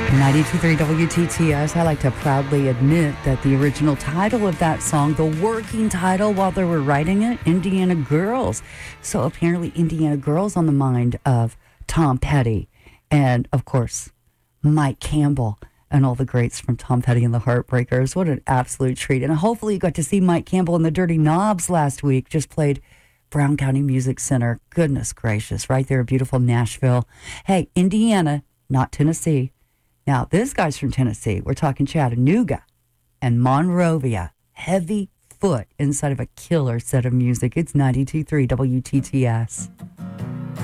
92.3 WTTS. I like to proudly admit that the original title of that song, the working title while they were writing it, Indiana Girls. So apparently Indiana Girls on the mind of Tom Petty and, of course, Mike Campbell and all the greats from Tom Petty and the Heartbreakers. What an absolute treat. And hopefully you got to see Mike Campbell and the Dirty Knobs last week. Just played Brown County Music Center. Goodness gracious, right there in beautiful Nashville. Hey, Indiana, not Tennessee. Now, this guy's from Tennessee. We're talking Chattanooga and Monrovia. Heavy foot inside of a killer set of music. It's 92.3 WTTS.